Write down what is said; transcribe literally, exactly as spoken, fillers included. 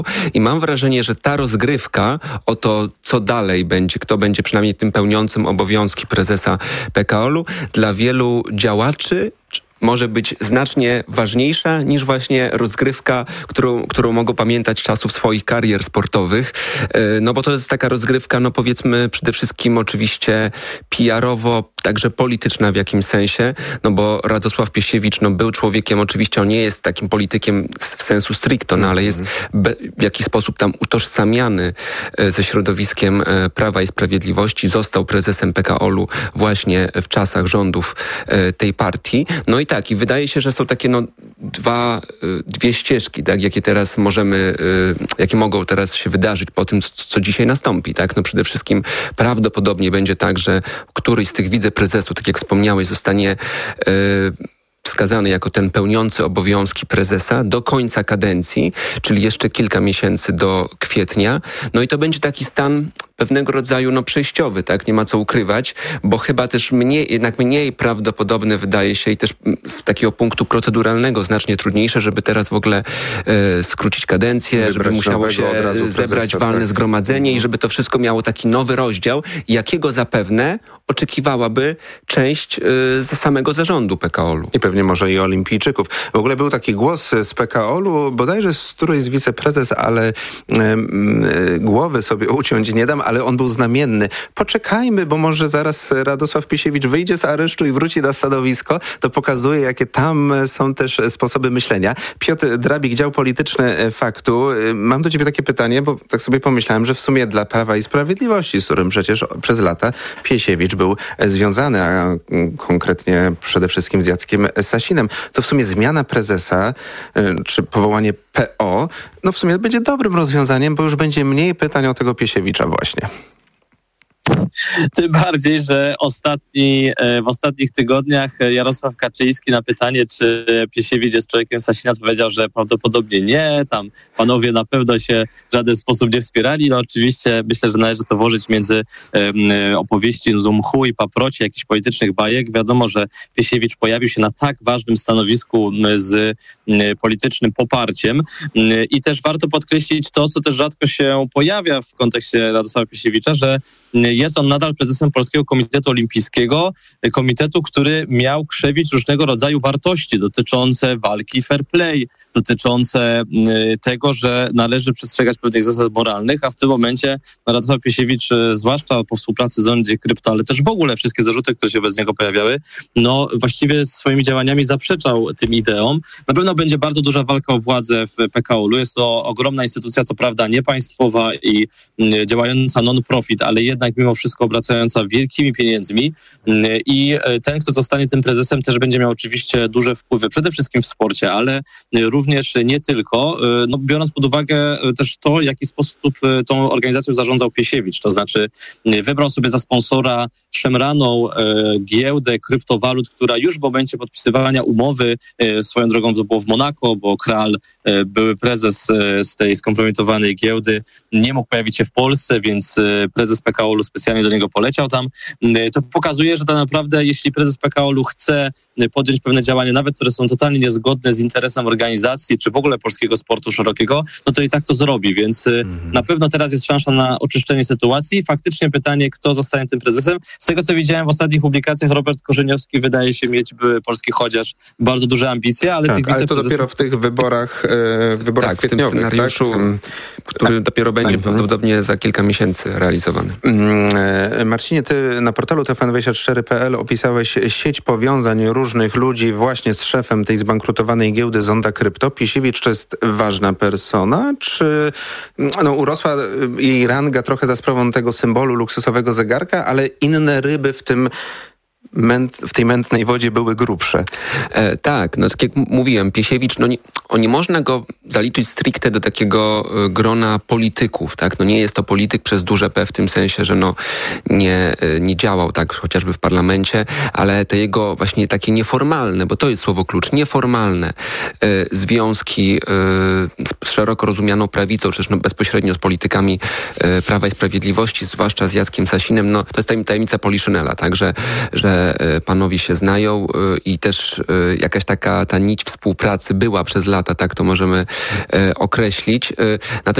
I mam wrażenie, że ta rozgrywka o to, co dalej będzie, kto będzie przynajmniej tym pełniącym obowiązki prezesa P K O L-u, dla wielu działaczy może być znacznie ważniejsza niż właśnie rozgrywka, którą, którą mogą pamiętać z czasów swoich karier sportowych. No bo to jest taka rozgrywka, no powiedzmy przede wszystkim oczywiście P R-owo, także polityczna w jakimś sensie, no bo Radosław Piesiewicz no, był człowiekiem, oczywiście on nie jest takim politykiem w sensu stricto, no ale jest be, w jakiś sposób tam utożsamiany ze środowiskiem Prawa i Sprawiedliwości. Został prezesem P K O L-u właśnie w czasach rządów tej partii. No i tak, i wydaje się, że są takie no, dwa, dwie ścieżki, tak, jakie teraz możemy, jakie mogą teraz się wydarzyć po tym, co dzisiaj nastąpi, tak. No przede wszystkim prawdopodobnie będzie tak, że któryś z tych wiceprezesów, tak jak wspomniałeś, zostanie wskazany jako ten pełniący obowiązki prezesa do końca kadencji, czyli jeszcze kilka miesięcy do kwietnia. No i to będzie taki stan pewnego rodzaju no, przejściowy, tak? Nie ma co ukrywać, bo chyba też mniej, jednak mniej prawdopodobne wydaje się i też z takiego punktu proceduralnego znacznie trudniejsze, żeby teraz w ogóle e, skrócić kadencję, Wybrać żeby musiało się zebrać walne tak. zgromadzenie i żeby to wszystko miało taki nowy rozdział, jakiego zapewne oczekiwałaby część e, ze samego zarządu P K O L-u. I pewnie może i olimpijczyków. W ogóle był taki głos z P K O L-u, bodajże z którejś z wiceprezes, ale e, e, głowy sobie uciąć nie dam, ale on był znamienny. Poczekajmy, bo może zaraz Radosław Piesiewicz wyjdzie z aresztu i wróci na stanowisko. To pokazuje, jakie tam są też sposoby myślenia. Piotr Drabik, dział polityczny Faktu. Mam do ciebie takie pytanie, bo tak sobie pomyślałem, że w sumie dla Prawa i Sprawiedliwości, z którym przecież przez lata Piesiewicz był związany, a konkretnie przede wszystkim z Jackiem Sasinem, to w sumie zmiana prezesa, czy powołanie P O, no w sumie będzie dobrym rozwiązaniem, bo już będzie mniej pytań o tego Piesiewicza właśnie. Tym bardziej, że ostatni, w ostatnich tygodniach Jarosław Kaczyński na pytanie, czy Piesiewicz jest człowiekiem Sasina, powiedział, że prawdopodobnie nie, tam panowie na pewno się w żaden sposób nie wspierali. No oczywiście myślę, że należy to włożyć między um, opowieści z mchu i paproci, jakichś politycznych bajek. Wiadomo, że Piesiewicz pojawił się na tak ważnym stanowisku z um, politycznym poparciem um, i też warto podkreślić to, co też rzadko się pojawia w kontekście Radosława Piesiewicza, że jest on nadal prezesem Polskiego Komitetu Olimpijskiego, komitetu, który miał krzewić różnego rodzaju wartości dotyczące walki fair play, dotyczące tego, że należy przestrzegać pewnych zasad moralnych, a w tym momencie Radosław Piesiewicz, zwłaszcza po współpracy z Zondzie Krypto, ale też w ogóle wszystkie zarzuty, które się wobec niego pojawiały, no właściwie swoimi działaniami zaprzeczał tym ideom. Na pewno będzie bardzo duża walka o władzę w P K O L-u. Jest to ogromna instytucja, co prawda niepaństwowa i działająca non-profit, ale jednak mimo wszystko obracająca wielkimi pieniędzmi i ten, kto zostanie tym prezesem, też będzie miał oczywiście duże wpływy, przede wszystkim w sporcie, ale również nie tylko, no, biorąc pod uwagę też to, w jaki sposób tą organizacją zarządzał Piesiewicz, to znaczy wybrał sobie za sponsora szemraną giełdę kryptowalut, która już w momencie podpisywania umowy, swoją drogą to było w Monako, bo Kral, były prezes z tej skompromitowanej giełdy, nie mógł pojawić się w Polsce, więc prezes P K O L-u specjalnie do niego poleciał tam. To pokazuje, że tak naprawdę jeśli prezes P K O L-u chce podjąć pewne działania, nawet które są totalnie niezgodne z interesem organizacji, czy w ogóle polskiego sportu szerokiego, no to i tak to zrobi, więc mhm. na pewno teraz jest szansa na oczyszczenie sytuacji. Faktycznie pytanie, kto zostanie tym prezesem. Z tego, co widziałem w ostatnich publikacjach, Robert Korzeniowski wydaje się mieć, były polski chociaż, bardzo duże ambicje, ale tak, tych wiceprezesów... Ale to dopiero w tych wyborach, e, wyborach tak, kwietniowych, w tym scenariuszu, tak? który tak. dopiero będzie tak. prawdopodobnie za kilka miesięcy realizowany. Marcinie, ty na portalu T V N dwadzieścia cztery kropka p l opisałeś sieć powiązań różnych ludzi właśnie z szefem tej zbankrutowanej giełdy Zonda Krypto. Piesiewicz to jest ważna persona, czy no, urosła jej ranga trochę za sprawą tego symbolu luksusowego zegarka, ale inne ryby w tym Męt, w tej mętnej wodzie były grubsze. E, tak, no tak jak mówiłem, Piesiewicz, no nie, o, nie można go zaliczyć stricte do takiego y, grona polityków, tak? No nie jest to polityk przez duże P w tym sensie, że no nie, y, nie działał tak chociażby w parlamencie, ale te jego właśnie takie nieformalne, bo to jest słowo klucz, nieformalne y, związki y, z szeroko rozumianą prawicą, czy też no bezpośrednio z politykami y, Prawa i Sprawiedliwości, zwłaszcza z Jackiem Sasinem, no to jest tajemnica Poliszynela, tak? Że, że że panowie się znają i też jakaś taka ta nić współpracy była przez lata, tak to możemy określić. Natomiast